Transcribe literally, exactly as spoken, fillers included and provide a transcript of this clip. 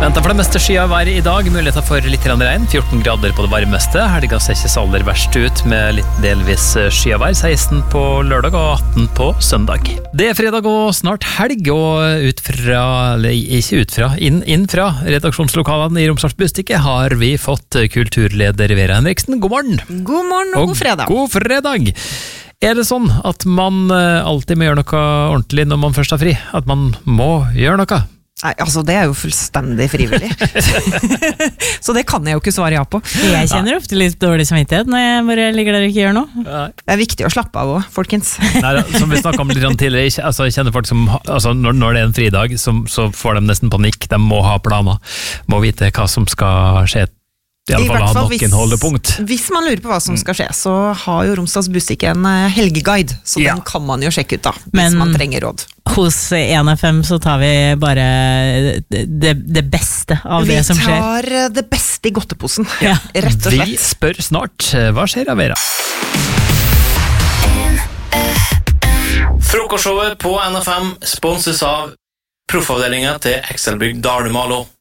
Venter for det meste skyavær i dag, muligheter for litt regn, fjorten grader på det varmeste. Helga ser ikke så aller verst ut med litt delvis skyavær, seksten på lørdag og atten på søndag. Det er fredag og snart helg, og ut fra, eller ikke ut fra, inn, inn fra redaksjonslokalene i Romsdals Budstikke har vi fått kulturleder Vera Henriksen. God morgen! God morgen og, og god fredag. God fredag! Er det sånn at man alltid må gjøre noe ordentlig når man først har fri? At man må gjøre noe? Nei, altså det er jo fullstendig frivillig. Så det kan jeg jo ikke svare ja på. Jeg kjenner ofte litt dårlig samvittighet når jeg bare ligger der og ikke gjør noe. Det er viktig å slappe av også, folkens. Nei, som vi snakket om litt tidligere, ikke, altså, jeg kjenner folk som, altså, når, når det er en fridag, så, så får de nesten panikk. De må ha planer, må vite hva som skal skje. I alle fall ha noen hvis, holdepunkt. Hvis man lurer på hva som skal skje, så har jo Romsdals Budstikke en helgeguide, så ja. Den kan man jo sjekke ut da, hvis Men, man trenger råd. Hos en F M så tar vi bare det, det beste av vi det som skjer. Vi tar det beste i godteposen, ja. Rett og slett. Vi spør snart, hva skjer av Vera? Frokostshowet på N F M sponses av proffavdelingen til Excelbygg Dalumalo.